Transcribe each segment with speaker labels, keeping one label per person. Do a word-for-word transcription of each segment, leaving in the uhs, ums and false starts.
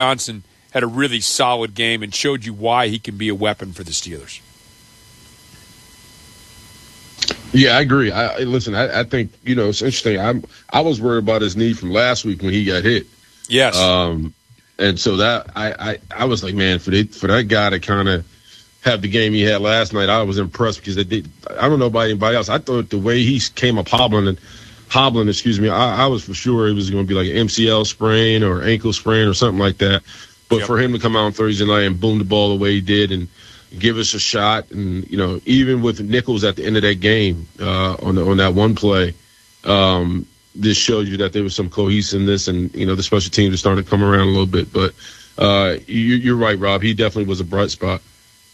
Speaker 1: Johnson had a really solid game and showed you why he can be a weapon for the Steelers.
Speaker 2: Yeah, I agree. I, listen, I, I think, you know, it's interesting. I'm, I was worried about his knee from last week when he got hit.
Speaker 1: Yes.
Speaker 2: Um, and so that I, I, I was like, man, for, the, for that guy to kind of have the game he had last night, I was impressed because it did, I don't know about anybody else. I thought the way he came up hobbling, and hobbling, excuse me, I, I was for sure it was going to be like an M C L sprain or ankle sprain or something like that. But yep. for him to come out on Thursday night and boom the ball the way he did and give us a shot, and you know, even with Nichols at the end of that game uh, on the, on that one play, um, this showed you that there was some cohesiveness, and you know, the special teams are starting to come around a little bit. But uh, you, you're right, Rob. He definitely was a bright spot.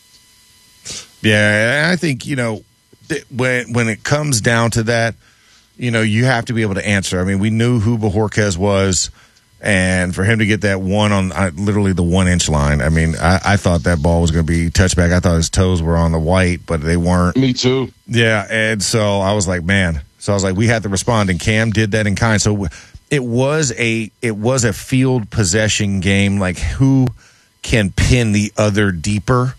Speaker 3: Yeah, I think you know th- when when it comes down to that, you know, you have to be able to answer. I mean, we knew who Bojorquez was. And for him to get that one on uh, literally the one-inch line, I mean, I, I thought that ball was going to be touchback. I thought his toes were on the white, but they weren't.
Speaker 2: Me too.
Speaker 3: Yeah, and so I was like, man. So I was like, we had to respond, and Cam did that in kind. So it was a it was a field possession game, like who can pin the other deeper.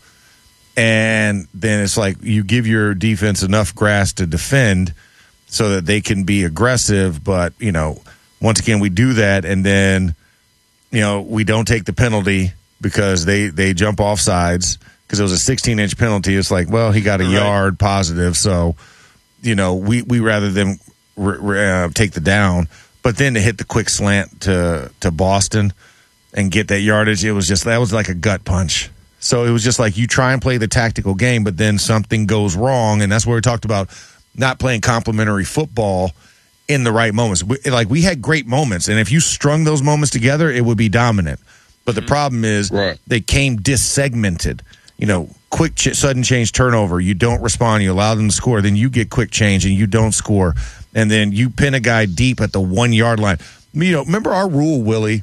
Speaker 3: And then it's like you give your defense enough grass to defend so that they can be aggressive, but, you know, once again, we do that, and then, you know, we don't take the penalty because they, they jump off sides because it was a sixteen-inch penalty. It's like, well, he got a right. yard positive, so, you know, we, we rather than uh, take the down. But then to hit the quick slant to, to Boston and get that yardage, it was just, that was like a gut punch. So it was just like you try and play the tactical game, but then something goes wrong, and that's where we talked about not playing complementary football in the right moments. We, like, we had great moments, and if you strung those moments together, it would be dominant. But the problem is right. they came dissegmented. You know, quick, ch- sudden change turnover. You don't respond. You allow them to score. Then you get quick change, and you don't score. And then you pin a guy deep at the one-yard line. You know, remember our rule, Willie,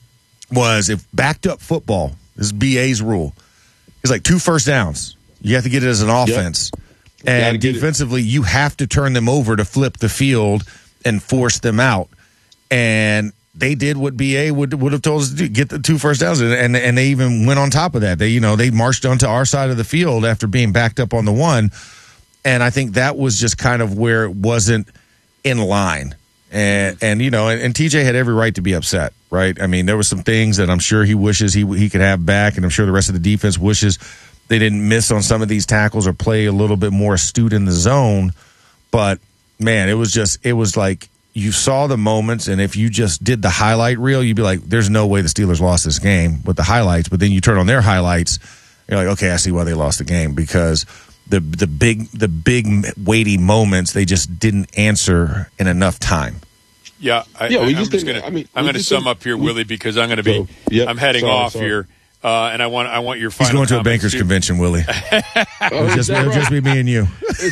Speaker 3: was if backed-up football, this is B A's rule, it's like two first downs. You have to get it as an offense. Yep. And defensively, you have to turn them over to flip the field and force them out. And they did what B A would would have told us to do, get the two first downs. And and they even went on top of that. They, you know, they marched onto our side of the field after being backed up on the one. And I think that was just kind of where it wasn't in line. And, and you know, and, and T J had every right to be upset, right? I mean, there were some things that I'm sure he wishes he he could have back, and I'm sure the rest of the defense wishes they didn't miss on some of these tackles or play a little bit more astute in the zone. But, man, it was just – it was like you saw the moments, and if you just did the highlight reel, you'd be like, there's no way the Steelers lost this game with the highlights. But then you turn on their highlights, you're like, okay, I see why they lost the game, because the the big the big weighty moments, they just didn't answer in enough time.
Speaker 1: Yeah, I,
Speaker 2: yeah, we
Speaker 1: I,
Speaker 2: just
Speaker 1: I'm just going
Speaker 2: I mean,
Speaker 1: I'm going to sum up here, we, Willie, because I'm going to be so, yep, I'm heading
Speaker 2: sorry,
Speaker 1: off
Speaker 2: sorry.
Speaker 1: here. Uh, and I want I want your final
Speaker 3: He's going to a bankers
Speaker 1: too.
Speaker 3: convention, Willie. It'll just, it'll just be me and you.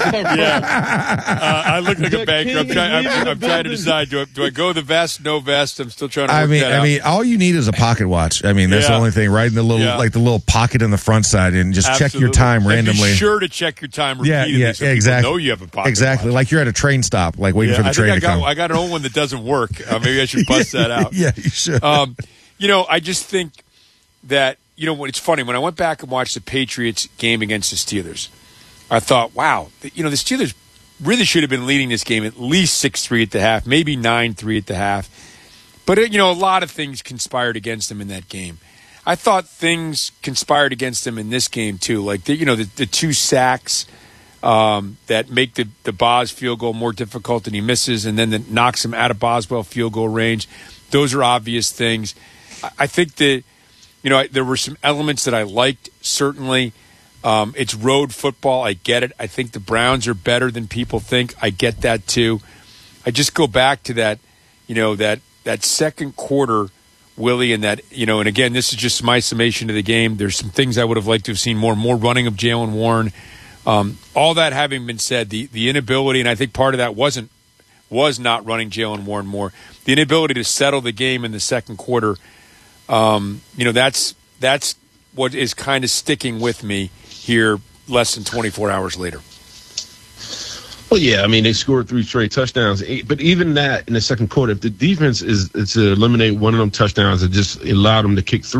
Speaker 1: Yeah. Uh, I look like a banker. I'm trying. I'm, I'm trying to decide: do I, do I go the vest, no vest? I'm still trying to. Work
Speaker 3: I mean,
Speaker 1: that
Speaker 3: I
Speaker 1: out.
Speaker 3: mean, all you need is a pocket watch. I mean, that's
Speaker 1: yeah.
Speaker 3: the only thing, right? In the little,
Speaker 1: yeah.
Speaker 3: like the little pocket in the front side, and just
Speaker 1: Absolutely.
Speaker 3: check your time
Speaker 1: and
Speaker 3: randomly.
Speaker 1: Be sure to check your time repeatedly.
Speaker 3: Yeah, yeah,
Speaker 1: so
Speaker 3: exactly.
Speaker 1: Know you have a pocket
Speaker 3: exactly,
Speaker 1: watch.
Speaker 3: like you're at a train stop, like waiting
Speaker 1: yeah,
Speaker 3: for the
Speaker 1: I
Speaker 3: train
Speaker 1: think
Speaker 3: to
Speaker 1: I got,
Speaker 3: come.
Speaker 1: I got an old one that doesn't work. Uh, maybe I should bust that out.
Speaker 3: Yeah, you should.
Speaker 1: Um, you know, I just think that. You know, it's funny. When I went back and watched the Patriots game against the Steelers, I thought, wow, you know, the Steelers really should have been leading this game at least six three at the half, maybe nine three at the half. But, you know, a lot of things conspired against them in that game. I thought things conspired against them in this game, too. Like, the, you know, the, the two sacks um, that make the, the Boz field goal more difficult and he misses, and then that knocks him out of Boswell field goal range. Those are obvious things. I, I think that, you know, I, there were some elements that I liked, certainly. Um, it's road football. I get it. I think the Browns are better than people think. I get that, too. I just go back to that, you know, that, that second quarter, Willie, and that, you know, and again, this is just my summation of the game. There's some things I would have liked to have seen more, more running of Jaylen Warren. Um, all that having been said, the, the inability, and I think part of that wasn't, was not running Jaylen Warren more, the inability to settle the game in the second quarter. Um, you know, that's that's what is kind of sticking with me here less than twenty-four hours later.
Speaker 2: Well, yeah, I mean, they scored three straight touchdowns. But even that in the second quarter, if the defense is to eliminate one of them touchdowns, it just allowed them to kick three.